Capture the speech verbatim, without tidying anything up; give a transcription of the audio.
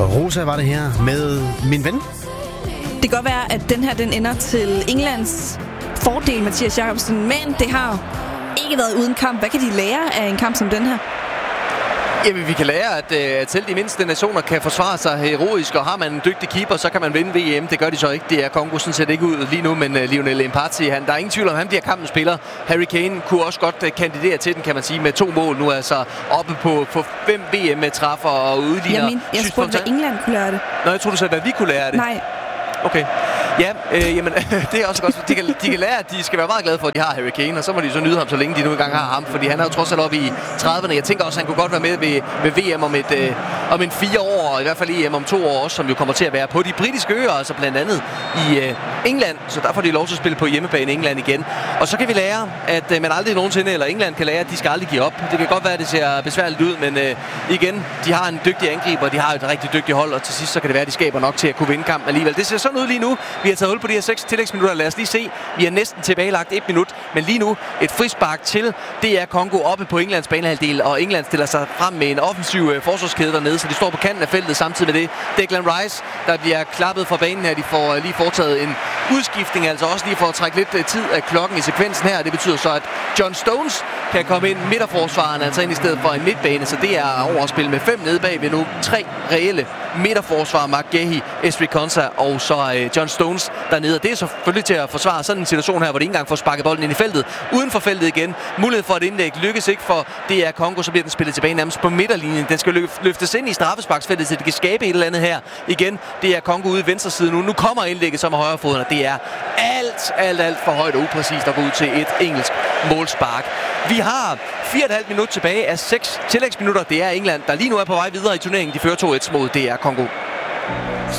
Rosa var det her med Min Ven. Det kan godt være, at den her den ender til Englands fordel, Mathias Jacobsen, men det har ikke været uden kamp. Hvad kan de lære af en kamp som den her? Jamen, vi kan lære, at, at selv de mindste nationer kan forsvare sig heroisk, og har man en dygtig keeper, så kan man vinde V M. Det gør de så ikke. Det er Congo sådan set ikke ud lige nu, men uh, Lionel Mpati, han, der er ingen tvivl om, han bliver kampens spiller. Harry Kane kunne også godt uh, kandidere til den, kan man sige, med to mål. Nu er altså oppe på, på fem V M-træffer og udligner. Jamen, jeg spurgte, hvad England kunne lære det. Nå, jeg tror du sagde, hvad vi kunne lære det. Nej. Okay. Ja, øh, jamen, det er også godt. De kan, de kan lære, at de skal være meget glade for, at de har Harry Kane, og så må de så nyde ham, så længe de nu engang har ham, fordi han er jo trods alt oppe i trediverne. Jeg tænker også, at han kunne godt være med ved, ved V M om, et, øh, om en fire år, og i hvert fald E M om to år også, som jo kommer til at være på de britiske øer, altså blandt andet i øh, England, så der får de lov til at spille på hjemmebane i England igen. Og så kan vi lære, at øh, man aldrig nogensinde, eller England kan lære, at de skal aldrig give op. Det kan godt være, at det ser besværligt ud, men øh, igen, de har en dygtig angriber, de har et rigtig dygtigt hold, og til sidst så kan det være, at de skaber nok til at kunne vinde kampen alligevel. Det ser sådan ud lige nu. Vi har taget hul på de her seks tillægsminutter. Lad os lige se. Vi er næsten tilbagelagt et minut, men lige nu et frispark til D R Congo oppe på Englands banehalvdel, og England stiller sig frem med en offensiv øh, forsvarskæde dernede, så de står på kanten af feltet samtidig med det. Declan Rice, der bliver klappet fra banen her, de får øh, lige foretaget en udskiftning, altså også lige for at trække lidt øh, tid af klokken i sekvensen her. Det betyder så, at John Stones kan komme ind midterforsvaren, altså ind i stedet for en midtbane, så det er overspil med fem nede bagved nu. Tre reelle midterforsvar, Mark Gehi, Estri Konsa og så øh, John Stones dernede. Det er selvfølgelig til at forsvare sådan en situation her, hvor de ikke engang får sparket bolden ind i feltet. Uden for feltet igen. Mulighed for et indlæg lykkes ikke for D R Congo, så bliver den spillet tilbage nærmest på midterlinjen. Den skal løftes ind i straffesparksfeltet, så de kan skabe et eller andet her. Igen, D R Congo ude i venstre side nu. Nu kommer indlægget som er højrefoden, og det er alt, alt, alt for højt og upræcist at gå ud til et engelsk målspark. Vi har fire komma fem minut tilbage af seks tillægsminutter. Det er England, der lige nu er på vej videre i turneringen. De fører to et mod D R Congo.